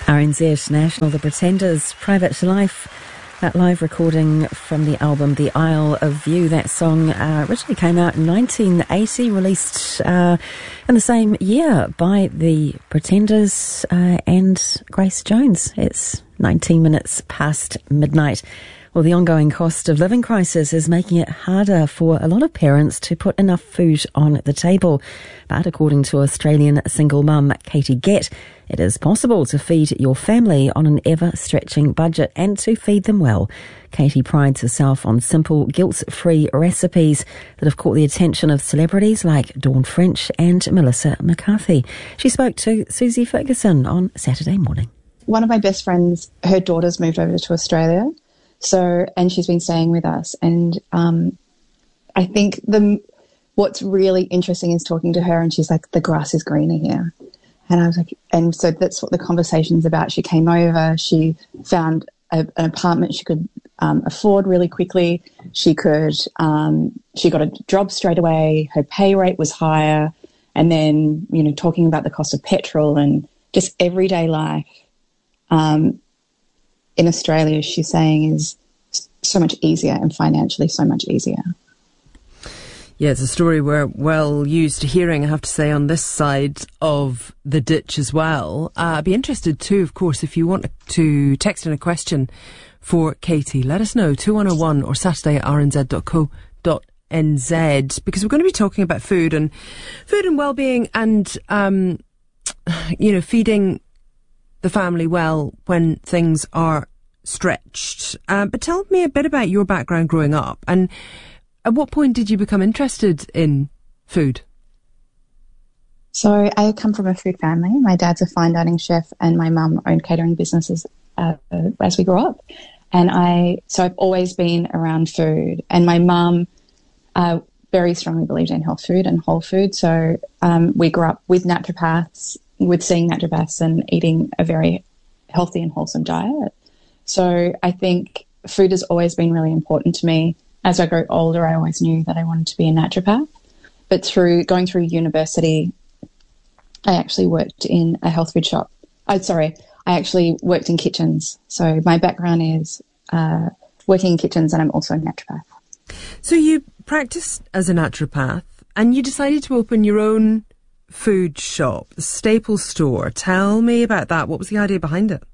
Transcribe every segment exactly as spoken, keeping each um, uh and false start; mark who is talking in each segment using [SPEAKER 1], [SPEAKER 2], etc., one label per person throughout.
[SPEAKER 1] R N Z National, The Pretenders, Private Life. That live recording from the album The Isle of View. That song uh, originally came out in nineteen eighty, released uh, in the same year by The Pretenders uh, and Grace Jones. It's nineteen minutes past midnight. Well, the ongoing cost of living crisis is making it harder for a lot of parents to put enough food on the table. But according to Australian single mum Katie Gett, it is possible to feed your family on an ever-stretching budget and to feed them well. Katie prides herself on simple, guilt-free recipes that have caught the attention of celebrities like Dawn French and Melissa McCarthy. She spoke to Susie Ferguson on Saturday morning.
[SPEAKER 2] One of my best friends, her daughter's moved over to Australia. So, and she's been staying with us. And um, I think the what's really interesting is talking to her, and she's like, the grass is greener here. And I was like, and so that's what the conversation's about. She came over, she found a, an apartment she could um, afford really quickly. She could, um, she got a job straight away. Her pay rate was higher. And then, you know, talking about the cost of petrol and just everyday life. Um, in Australia, she's saying, is so much easier and financially so much easier.
[SPEAKER 3] Yeah, it's a story we're well used to hearing, I have to say, on this side of the ditch as well. Uh, I'd be interested too, of course, if you want to text in a question for Katie, let us know, two one oh one or saturday at r n z dot co dot n z, because we're going to be talking about food and food and well-being and, um, you know, feeding the family well when things are stretched. Uh, but tell me a bit about your background growing up, and at what point did you become interested in food?
[SPEAKER 2] So I come from a food family. My dad's a fine dining chef and my mum owned catering businesses uh, as we grew up. And I, so I've always been around food, and my mum uh, very strongly believed in health food and whole food. So um, we grew up with naturopaths, with seeing naturopaths and eating a very healthy and wholesome diet. So I think food has always been really important to me. As I grew older, I always knew that I wanted to be a naturopath. But through going through university, I actually worked in a health food shop. Oh, sorry, I actually worked in kitchens. So my background is uh, working in kitchens, and I'm also a naturopath.
[SPEAKER 3] So you practiced as a naturopath and you decided to open your own food shop, the Staple Store. Tell me about that. What was the idea behind it?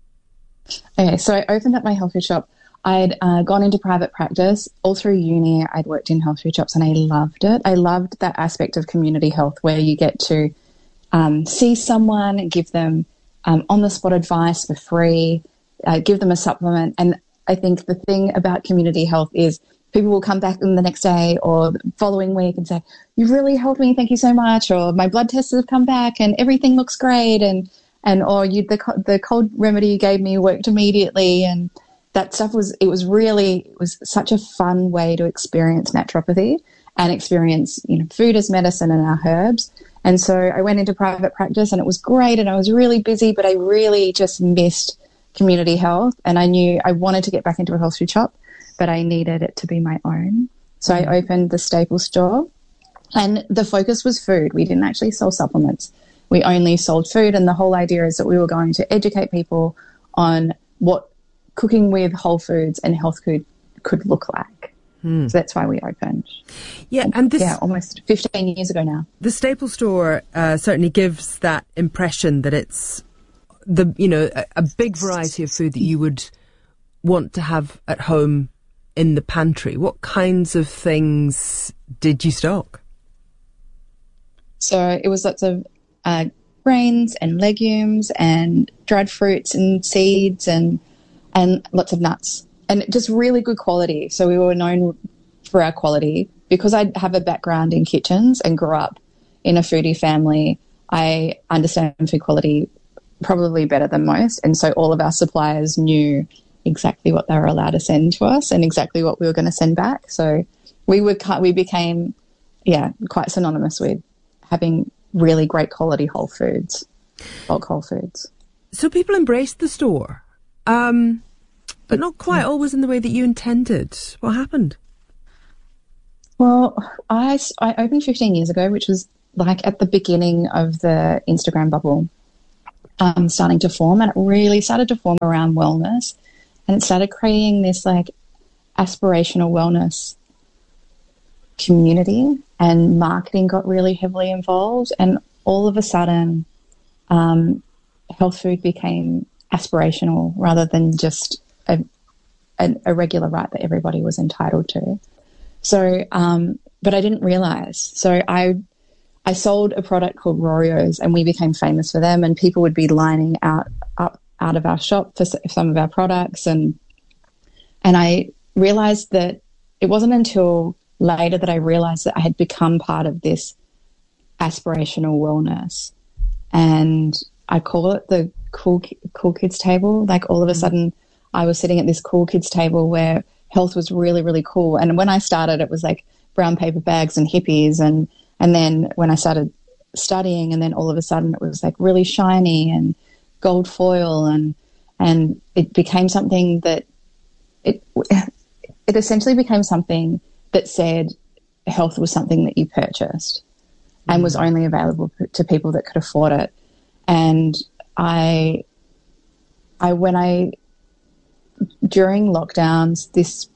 [SPEAKER 2] Okay, so I opened up my health food shop. I'd uh, gone into private practice. All through uni, I'd worked in health food shops and I loved it. I loved that aspect of community health where you get to um, see someone, give them um, on-the-spot advice for free, uh, give them a supplement. And I think the thing about community health is people will come back in the next day or the following week and say, you really helped me, thank you so much, or my blood tests have come back and everything looks great, and and or you the the cold remedy you gave me worked immediately. And that stuff was, it was really, it was such a fun way to experience naturopathy and experience, you know, food as medicine and our herbs. And so I went into private practice and it was great and I was really busy, but I really just missed community health. And I knew I wanted to get back into a health food shop, but I needed it to be my own. So I opened the Staple Store, and the focus was food. We didn't actually sell supplements. We only sold food, and the whole idea is that we were going to educate people on what cooking with whole foods and health food could look like. Hmm. So that's why we opened.
[SPEAKER 3] Yeah, and this,
[SPEAKER 2] yeah, almost fifteen years ago now.
[SPEAKER 3] The Staple Store uh, certainly gives that impression that it's the you know a, a big variety of food that you would want to have at home in the pantry. What kinds of things did you stock?
[SPEAKER 2] So it was lots of uh, grains and legumes and dried fruits and seeds and and lots of nuts, and just really good quality. So we were known for our quality because I have a background in kitchens and grew up in a foodie family. I understand food quality probably better than most, and so all of our suppliers knew exactly what they were allowed to send to us and exactly what we were going to send back. So we were we became, yeah, quite synonymous with having really great quality whole foods, bulk whole foods.
[SPEAKER 3] So people embraced the store, um, but not quite always in the way that you intended. What happened?
[SPEAKER 2] Well, I, I opened fifteen years ago, which was like at the beginning of the Instagram bubble. um, starting to form, and it really started to form around wellness, and it started creating this like aspirational wellness community, and marketing got really heavily involved, and all of a sudden um, health food became aspirational rather than just a, a, a regular right that everybody was entitled to. So, um, but I didn't realise. So I I sold a product called Rorio's, and we became famous for them, and people would be lining out up out of our shop for some of our products, and and I realised that it wasn't until later that I realised that I had become part of this aspirational wellness, and I call it the cool cool kids table. Like all of a sudden I was sitting at this cool kids table where health was really, really cool. And when I started, it was like brown paper bags and hippies, and and then when I started studying, and then all of a sudden it was like really shiny and gold foil, and and it became something that it it essentially became something that said health was something that you purchased mm. and was only available to people that could afford it. And I, I when I during lockdowns, this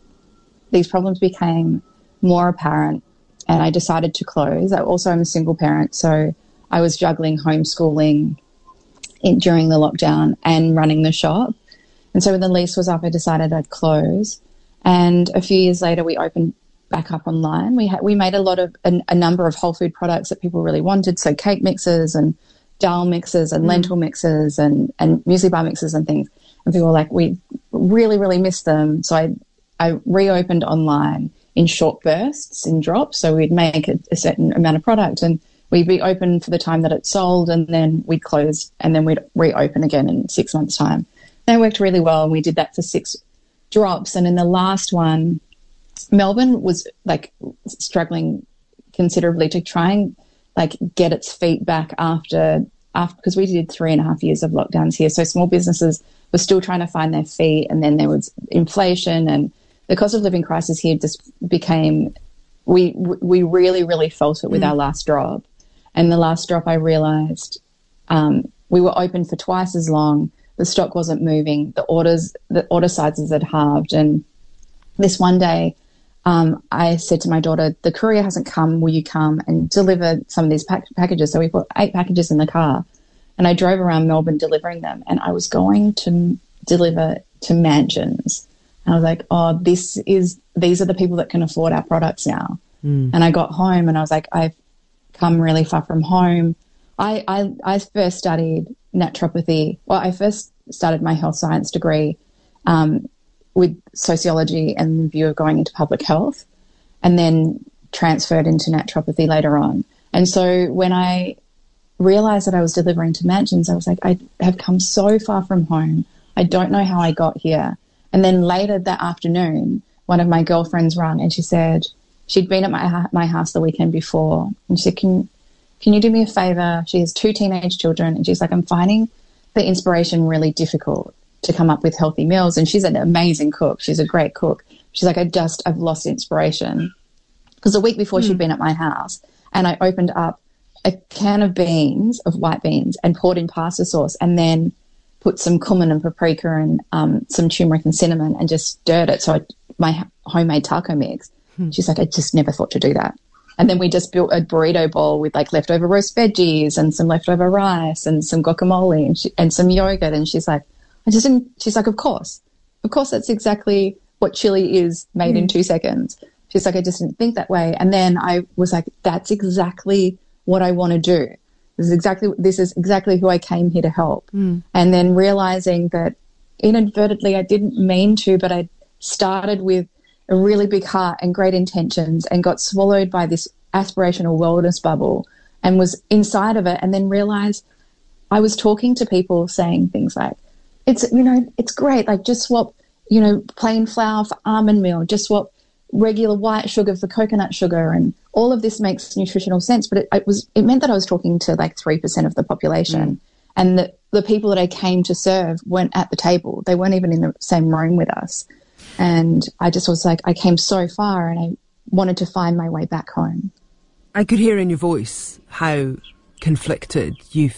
[SPEAKER 2] these problems became more apparent, and I decided to close. I also am a single parent, so I was juggling homeschooling in, during the lockdown and running the shop. And so when the lease was up, I decided I'd close. And a few years later, we opened back up online. We had we made a lot of a, a number of whole food products that people really wanted, so cake mixes and dal mixes and mm. lentil mixes and and muesli bar mixes and things. And people were like, we really, really missed them. So I I reopened online in short bursts, in drops. So we'd make a, a certain amount of product, and we'd be open for the time that it sold, and then we'd close, and then we'd reopen again in six months' time. That worked really well, and we did that for six drops. And in the last one, Melbourne was like struggling considerably to try and like get its feet back after after because we did three and a half years of lockdowns here. So small businesses were still trying to find their feet, and then there was inflation, and the cost of living crisis here just became. We we really really felt it with mm. our last drop, and the last drop I realised um, we were open for twice as long. The stock wasn't moving. The orders, the order sizes had halved. And this one day, um, I said to my daughter, the courier hasn't come. Will you come and deliver some of these pack- packages? So we put eight packages in the car, and I drove around Melbourne delivering them. And I was going to deliver to mansions. And I was like, oh, this is, these are the people that can afford our products now. Mm. And I got home and I was like, I've come really far from home. I, I, I first studied naturopathy. Well, I first started my health science degree um, with sociology and the view of going into public health, and then transferred into naturopathy later on. And so when I realised that I was delivering to mansions, I was like, I have come so far from home. I don't know how I got here. And then later that afternoon, one of my girlfriends rang, and she said she'd been at my my house the weekend before, and she said, can Can you do me a favour? She has two teenage children, and she's like, I'm finding the inspiration really difficult to come up with healthy meals. And she's an amazing cook. She's a great cook. She's like, I just, I've lost inspiration. Because a week before mm. she'd been at my house, and I opened up a can of beans, of white beans, and poured in pasta sauce, and then put some cumin and paprika and um, some turmeric and cinnamon, and just stirred it. So I, my homemade taco mix. Mm. She's like, I just never thought to do that. And then we just built a burrito bowl with like leftover roast veggies and some leftover rice and some guacamole and, she, and some yogurt. And she's like, I just didn't, she's like, of course, of course, that's exactly what chili is made mm. in two seconds. She's like, I just didn't think that way. And then I was like, that's exactly what I want to do. This is exactly, this is exactly who I came here to help. Mm. And then realizing that inadvertently I didn't mean to, but I started with a really big heart and great intentions, and got swallowed by this aspirational wellness bubble, and was inside of it, and then realized I was talking to people saying things like, it's, you know, it's great, like just swap, you know, plain flour for almond meal, just swap regular white sugar for coconut sugar, and all of this makes nutritional sense. But it, it was, it meant that I was talking to like three percent of the population, mm. and the, the people that I came to serve weren't at the table. They weren't even in the same room with us. And I just was like, I came so far, and I wanted to find my way back home.
[SPEAKER 3] I could hear in your voice how conflicted you felt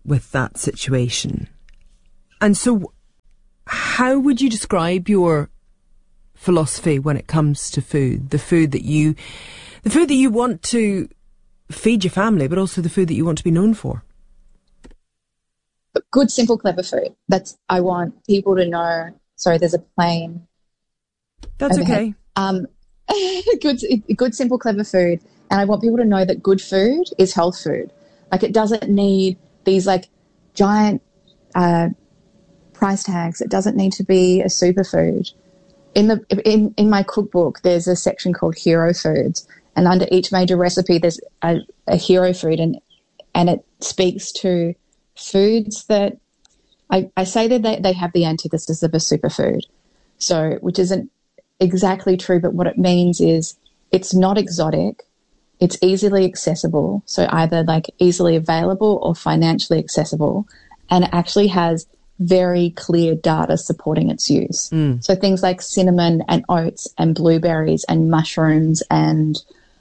[SPEAKER 3] with that situation. And so how would you describe your philosophy when it comes to food? The food that you, the food that you want to feed your family, but also the food that you want to be known for?
[SPEAKER 2] Good, simple, clever food. That's, I want people to know. Sorry, there's a plane.
[SPEAKER 3] That's overhead. Okay.
[SPEAKER 2] Um, good, good, simple, clever food. And I want people to know that good food is health food. Like, it doesn't need these like giant uh, price tags. It doesn't need to be a superfood. In the in in my cookbook, there's a section called Hero Foods, and under each major recipe, there's a, a hero food, and and it speaks to foods that I, I say that they, they have the antithesis of a superfood. So, which isn't exactly true, but what it means is it's not exotic. It's easily accessible, so either like easily available or financially accessible, and it actually has very clear data supporting its use. Mm. So things like cinnamon and oats and blueberries and mushrooms and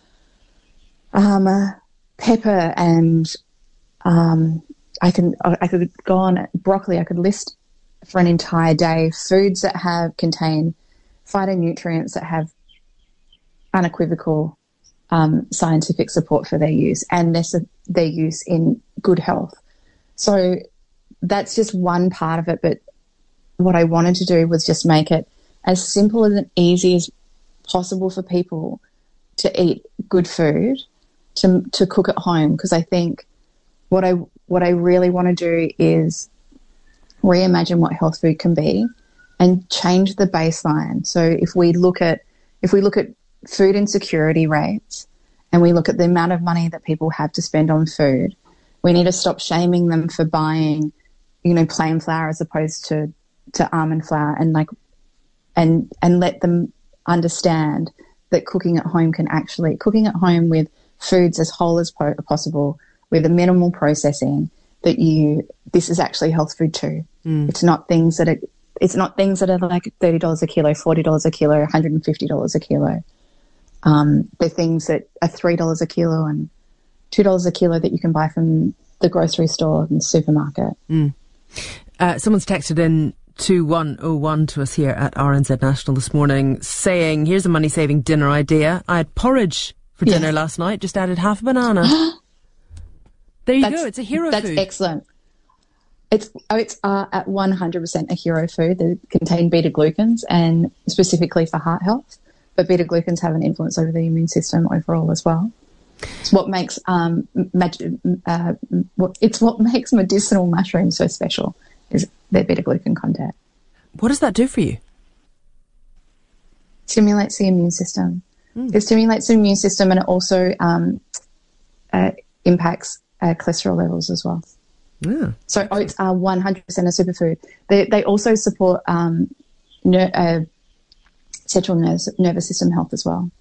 [SPEAKER 2] um, uh, pepper and um, I can I could go on broccoli. I could list for an entire day foods that have contain phytonutrients that have unequivocal Um, scientific support for their use and their, their use in good health. So that's just one part of it, but what I wanted to do was just make it as simple and easy as possible for people to eat good food, to to cook at home, because I think what I what I really want to do is reimagine what health food can be and change the baseline. So if we look at if we look at food insecurity rates and we look at the amount of money that people have to spend on food, we need to stop shaming them for buying, you know, plain flour as opposed to, to almond flour, and like, and, and let them understand that cooking at home can actually, cooking at home with foods as whole as po- possible, with a minimal processing, that you, this is actually health food too. Mm. It's not things that are, it's not things that are like thirty dollars a kilo, forty dollars a kilo, one hundred fifty dollars a kilo. Um, they're things that are three dollars a kilo and two dollars a kilo that you can buy from the grocery store and supermarket.
[SPEAKER 3] Mm. Uh, someone's texted in two one oh one to us here at R N Z National this morning saying, here's a money-saving dinner idea. I had porridge for dinner yes. last night, just added half a banana. There you
[SPEAKER 2] that's,
[SPEAKER 3] go. It's a hero
[SPEAKER 2] that's
[SPEAKER 3] food.
[SPEAKER 2] That's excellent. It's oh, it's uh, at one hundred percent a hero food. They contain beta-glucans and specifically for heart health. But beta-glucans have an influence over the immune system overall as well. It's what makes um, mag- uh, what, it's what makes medicinal mushrooms so special, is their beta-glucan content.
[SPEAKER 3] What does that do for you?
[SPEAKER 2] Stimulates the immune system. Mm. It stimulates the immune system, and it also um, uh, impacts uh, cholesterol levels as well. Yeah. So oats are one hundred percent a superfood. They they also support um, ner- uh, central nervous, nervous system health as well.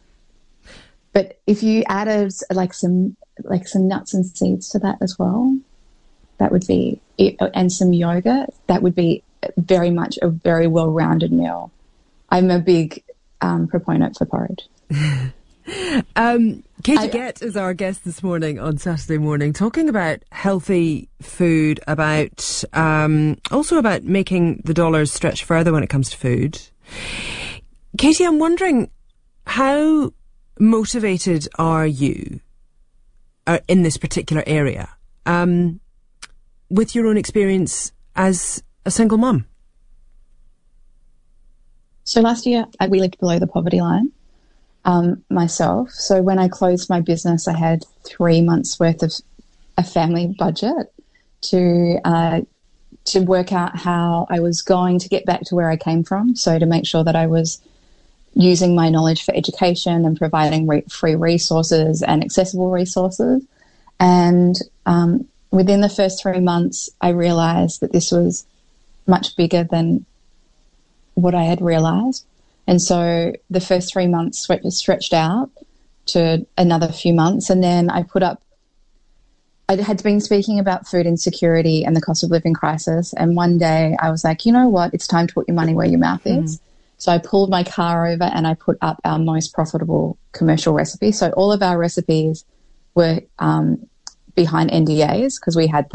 [SPEAKER 2] But if you added like some like some nuts and seeds to that as well, that would be, and some yogurt, that would be very much a very well-rounded meal. I'm a big um, proponent for porridge.
[SPEAKER 3] um, Katie Gett is our guest this morning on Saturday Morning, talking about healthy food, about um, also about making the dollars stretch further when it comes to food. Katie, I'm wondering, how motivated are you uh, in this particular area um, with your own experience as a single mum?
[SPEAKER 2] So last year we lived below the poverty line um, myself. So when I closed my business, I had three months worth of a family budget to uh, to work out how I was going to get back to where I came from. So to make sure that I was using my knowledge for education and providing re- free resources and accessible resources. And um, within the first three months, I realised that this was much bigger than what I had realised. And so the first three months stretched out to another few months. And then I put up, I had been speaking about food insecurity and the cost of living crisis. And one day I was like, you know what, it's time to put your money where your mouth is. Mm. So I pulled my car over and I put up our most profitable commercial recipe. So all of our recipes were um, behind N D As because we had them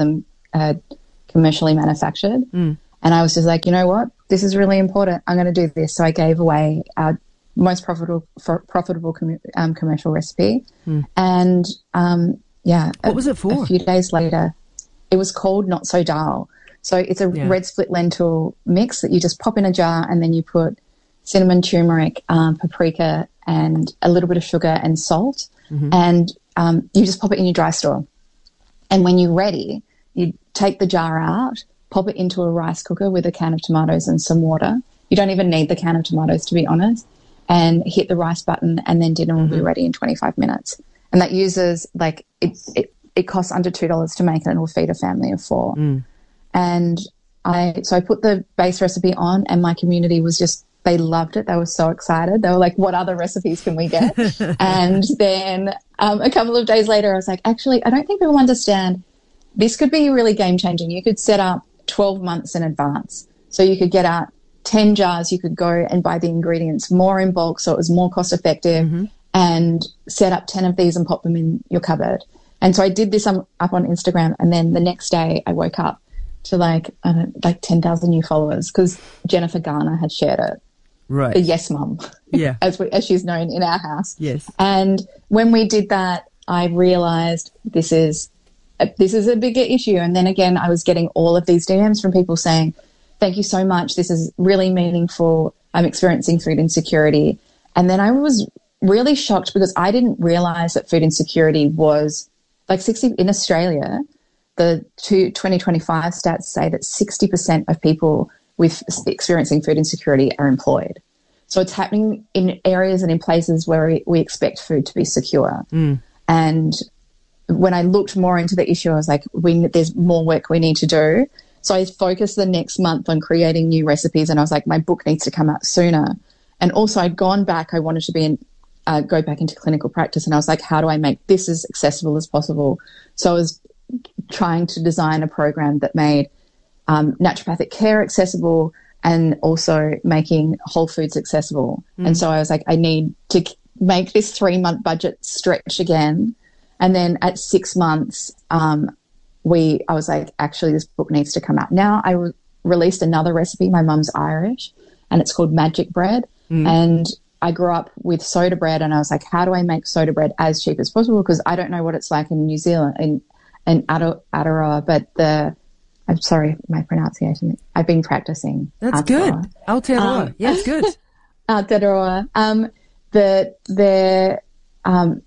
[SPEAKER 2] uh, commercially manufactured.
[SPEAKER 3] Mm.
[SPEAKER 2] And I was just like, you know what? This is really important. I'm going to do this. So I gave away our most profitable for, profitable com- um, commercial recipe.
[SPEAKER 3] Mm.
[SPEAKER 2] And, um, yeah.
[SPEAKER 3] What
[SPEAKER 2] a,
[SPEAKER 3] was it for?
[SPEAKER 2] A few days later, it was called Not So Dal. So it's a
[SPEAKER 3] yeah.
[SPEAKER 2] red split lentil mix that you just pop in a jar, and then you put cinnamon, turmeric, um, paprika, and a little bit of sugar and salt. Mm-hmm. And um, you just pop it in your dry store. And when you're ready, you take the jar out, pop it into a rice cooker with a can of tomatoes and some water. You don't even need the can of tomatoes, to be honest, and hit the rice button, and then dinner will mm-hmm. be ready in twenty-five minutes. And that uses, like, it, it, it costs under two dollars to make it, and it will feed a family of four.
[SPEAKER 3] Mm.
[SPEAKER 2] And I, so I put the base recipe on, and my community was just, they loved it. They were so excited. They were like, what other recipes can we get? And then um, a couple of days later, I was like, actually, I don't think people understand. This could be really game changing. You could set up twelve months in advance. So you could get out ten jars. You could go and buy the ingredients more in bulk, so it was more cost effective, mm-hmm. and set up ten of these and pop them in your cupboard. And so I did this um, up on Instagram, and then the next day I woke up to like I don't know, like ten thousand new followers because Jennifer Garner had shared it.
[SPEAKER 3] Right.
[SPEAKER 2] The Yes Mum.
[SPEAKER 3] Yeah.
[SPEAKER 2] as we, as she's known in our house.
[SPEAKER 3] Yes.
[SPEAKER 2] And when we did that, I realized this is a, this is a bigger issue. And then again, I was getting all of these D Ms from people saying, thank you so much. This is really meaningful. I'm experiencing food insecurity. And then I was really shocked because I didn't realize that food insecurity was like sixty in Australia. The two, twenty twenty-five stats say that sixty percent of people with experiencing food insecurity are employed. So it's happening in areas and in places where we, we expect food to be secure.
[SPEAKER 3] Mm.
[SPEAKER 2] And when I looked more into the issue, I was like, we, there's more work we need to do. So I focused the next month on creating new recipes, and I was like, my book needs to come out sooner. And also I'd gone back, I wanted to be in, uh, go back into clinical practice, and I was like, how do I make this as accessible as possible? So I was trying to design a program that made um, naturopathic care accessible and also making whole foods accessible. Mm. And so I was like, I need to make this three-month budget stretch again. And then at six months, um, we I was like, actually, this book needs to come out. Now I re- released another recipe. My mum's Irish, and it's called Magic Bread. Mm. And I grew up with soda bread, and I was like, how do I make soda bread as cheap as possible? Because I don't know what it's like in New Zealand, in in Aotearoa, but the I'm sorry, my pronunciation. I've been practicing.
[SPEAKER 3] That's
[SPEAKER 2] Aotearoa.
[SPEAKER 3] good. Aotearoa. Um, yeah, it's good.
[SPEAKER 2] Aotearoa. Um, the the um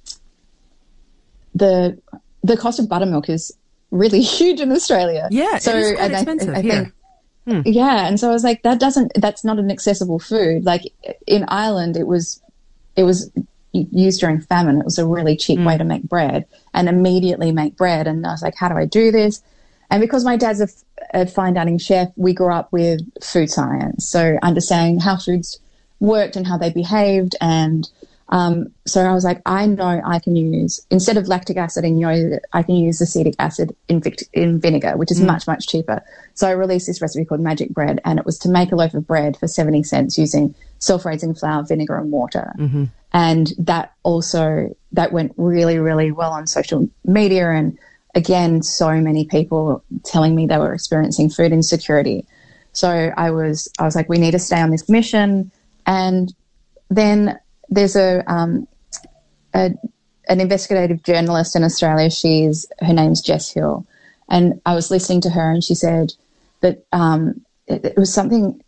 [SPEAKER 2] the the cost of buttermilk is really huge in Australia.
[SPEAKER 3] Yeah,
[SPEAKER 2] so
[SPEAKER 3] it is quite
[SPEAKER 2] and
[SPEAKER 3] expensive
[SPEAKER 2] I, I
[SPEAKER 3] here.
[SPEAKER 2] think,
[SPEAKER 3] Hmm.
[SPEAKER 2] Yeah, and so I was like, that doesn't. That's not an accessible food. Like in Ireland, it was, it was used during famine. It was a really cheap mm. way to make bread and immediately make bread. And I was like, how do I do this? And because my dad's a, a fine dining chef, we grew up with food science, so understanding how foods worked and how they behaved. And um, so I was like, I know I can use, instead of lactic acid in yogurt, I can use acetic acid in, vic- in vinegar, which is mm. much, much cheaper. So I released this recipe called Magic Bread, and it was to make a loaf of bread for seventy cents using self-raising flour, vinegar and water. Mm-hmm. And that also, that went really, really well on social media. And again, so many people telling me they were experiencing food insecurity. So I was, I was like, we need to stay on this mission. And then there's a, um, a an investigative journalist in Australia. She's, her name's Jess Hill. And I was listening to her, and she said that um, it, it was something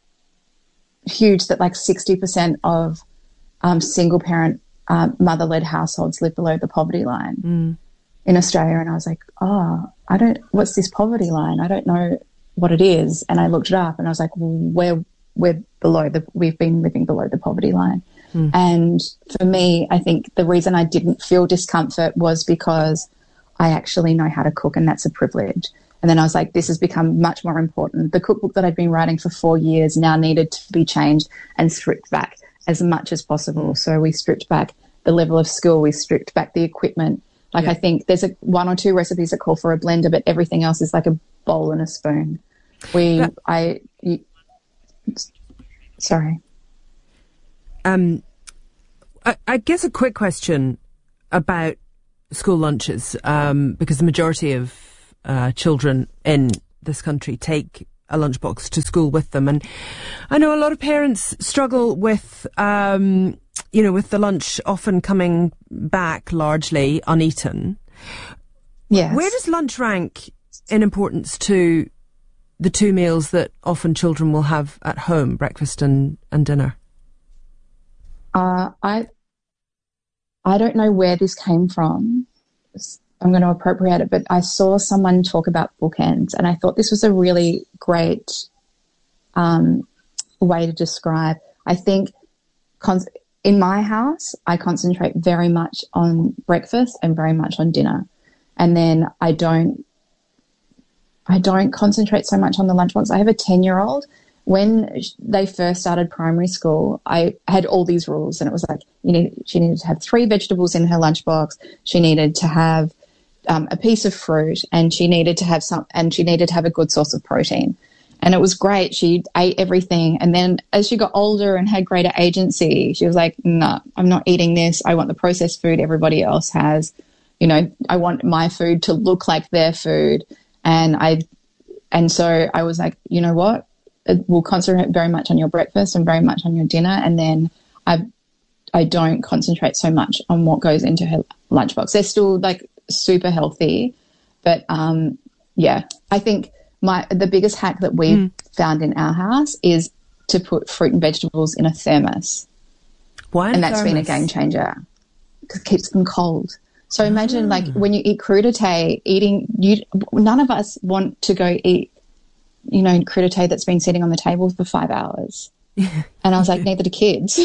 [SPEAKER 2] huge that like sixty percent of um, single parent um, mother-led households live below the poverty line mm. in Australia. And I was like, oh, I don't, what's this poverty line? I don't know what it is. And I looked it up, and I was like, well, we're, we're below the, we've been living below the poverty line. Mm. And for me, I think the reason I didn't feel discomfort was because I actually know how to cook, and that's a privilege. And then I was like, this has become much more important. The cookbook that I'd been writing for four years now needed to be changed and stripped back as much as possible. So we stripped back the level of skill, we stripped back the equipment. Like yeah. I think there's a one or two recipes that call for a blender, but everything else is like a bowl and a spoon. We, but, I, you, sorry.
[SPEAKER 3] Um, I, I guess a quick question about school lunches, um, because the majority of uh, children in this country take a lunchbox to school with them. And I know a lot of parents struggle with, um, you know, with the lunch often coming back largely uneaten.
[SPEAKER 2] Yes.
[SPEAKER 3] Where does lunch rank in importance to the two meals that often children will have at home, breakfast and, and dinner?
[SPEAKER 2] Uh, I I don't know where this came from. I'm going to appropriate it, but I saw someone talk about bookends, and I thought this was a really great um, way to describe. I think con- in my house, I concentrate very much on breakfast and very much on dinner, and then I don't. I don't concentrate so much on the lunchbox. I have a ten-year-old. When they first started primary school, I had all these rules, and it was like, you need, she needed to have three vegetables in her lunchbox. She needed to have um, a piece of fruit, and she needed to have some, and she needed to have a good source of protein. And it was great. She ate everything. And then as she got older and had greater agency, she was like, no, I'm not eating this. I want the processed food everybody else has. You know, I want my food to look like their food. And I, and so I was like, you know what? We'll concentrate very much on your breakfast and very much on your dinner, and then I I don't concentrate so much on what goes into her lunchbox. They're still like super healthy, but um, yeah, I think my the biggest hack that we've mm. found in our house is to put fruit and vegetables in a thermos.
[SPEAKER 3] Why?
[SPEAKER 2] And that's
[SPEAKER 3] thermos?
[SPEAKER 2] been a game changer because it keeps them cold. So imagine oh. like when you eat crudité, eating you none of us want to go eat, you know, crudité that's been sitting on the table for five hours. And I was like, neither do kids.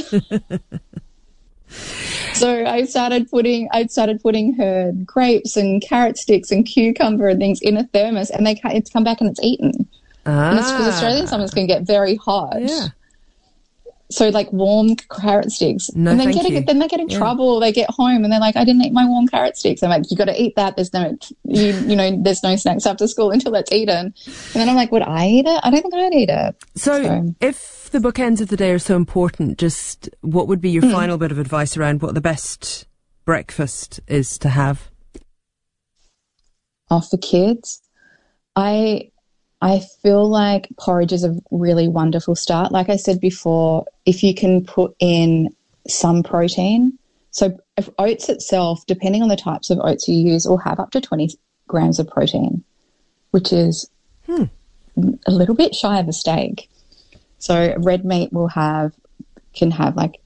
[SPEAKER 2] So I started putting, I started putting her grapes and carrot sticks and cucumber and things in a thermos, and they it's come back and it's eaten.
[SPEAKER 3] Ah.
[SPEAKER 2] And it's because Australian summers can get very hot.
[SPEAKER 3] Yeah. So
[SPEAKER 2] like warm carrot sticks.
[SPEAKER 3] No,
[SPEAKER 2] and then,
[SPEAKER 3] thank
[SPEAKER 2] get
[SPEAKER 3] you.
[SPEAKER 2] a, then they get in
[SPEAKER 3] yeah.
[SPEAKER 2] trouble. They get home and they're like, I didn't eat my warm carrot sticks. I'm like, you got to eat that. There's no, you, you know, there's no snacks after school until it's eaten. And then I'm like, would I eat it? I don't think I'd eat it.
[SPEAKER 3] So, so. if the bookends of the day are so important, just what would be your mm. final bit of advice around what the best breakfast is to have?
[SPEAKER 2] Oh, for kids, I... I feel like porridge is a really wonderful start. Like I said before, if you can put in some protein. So if oats itself, depending on the types of oats you use, will have up to twenty grams of protein, which is hmm. a little bit shy of a steak. So red meat will have, can have like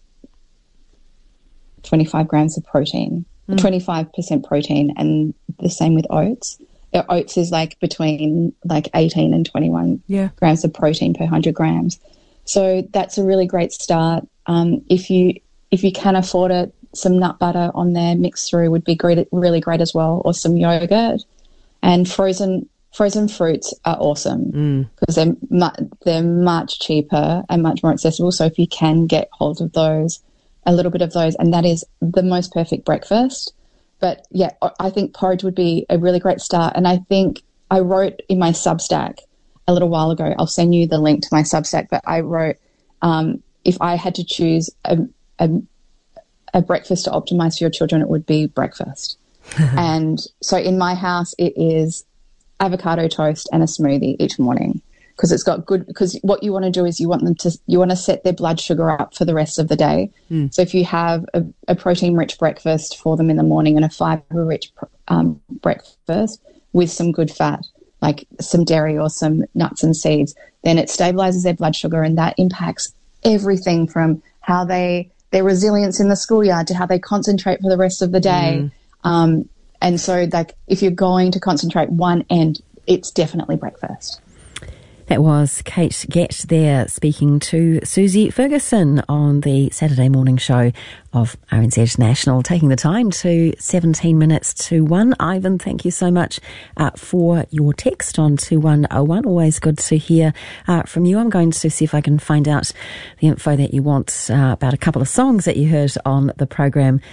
[SPEAKER 2] twenty-five grams of protein, hmm. twenty-five percent protein, and the same with oats. Oats is like between like eighteen and twenty-one
[SPEAKER 3] yeah.
[SPEAKER 2] grams of protein per one hundred grams. So that's a really great start. Um, if you if you can afford it, some nut butter on there mixed through would be great, really great as well, or some yogurt. And frozen frozen fruits are awesome because mm. they're mu- they're much cheaper and much more accessible. So if you can get hold of those, a little bit of those, and that is the most perfect breakfast. But, yeah, I think porridge would be a really great start. And I think I wrote in my Substack a little while ago, I'll send you the link to my Substack, but I wrote um, if I had to choose a, a, a breakfast to optimize for your children, it would be breakfast. And so in my house it is avocado toast and a smoothie each morning because it's got good – because what you want to do is you want them to – you want to set their blood sugar up for the rest of the day. Mm. So if you have a, a protein-rich breakfast for them in the morning and a fiber-rich um, breakfast with some good fat, like some dairy or some nuts and seeds, then it stabilizes their blood sugar, and that impacts everything from how they – their resilience in the schoolyard to how they concentrate for the rest of the day. Mm. Um, and so, like, if you're going to concentrate one end, it's definitely breakfast.
[SPEAKER 1] That was Kate Gett there speaking to Susie Ferguson on the Saturday morning show of R N Z National, taking the time to seventeen minutes to one. Ivan, thank you so much uh, for your text on two one oh one. Always good to hear uh, from you. I'm going to see if I can find out the info that you want uh, about a couple of songs that you heard on the program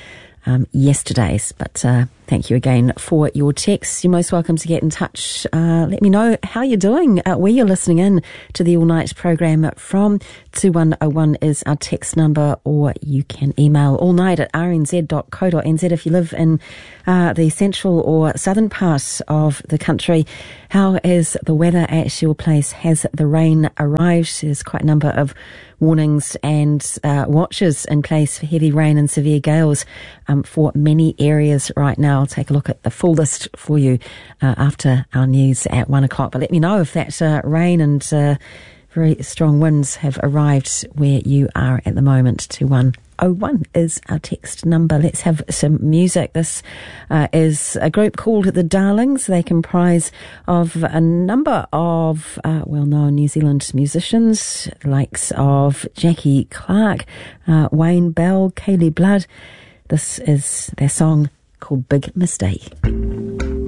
[SPEAKER 1] um, yesterday's. But uh, thank you again for your texts. You're most welcome to get in touch. Uh, let me know how you're doing, uh, where you're listening in to the All Night programme from. two one oh one is our text number, or you can email allnight at r n z dot co dot n z if you live in uh, the central or southern part of the country. How is the weather at your place? Has the rain arrived? There's quite a number of warnings and uh, watches in place for heavy rain and severe gales um, for many areas right now. I'll take a look at the full list for you uh, after our news at one o'clock. But let me know if that uh, rain and uh, very strong winds have arrived where you are at the moment. two one oh one is our text number. Let's have some music. This uh, is a group called The Darlings. They comprise of a number of uh, well-known New Zealand musicians, the likes of Jackie Clark, uh, Wayne Bell, Kaylee Blood. This is their song called Big Mistake.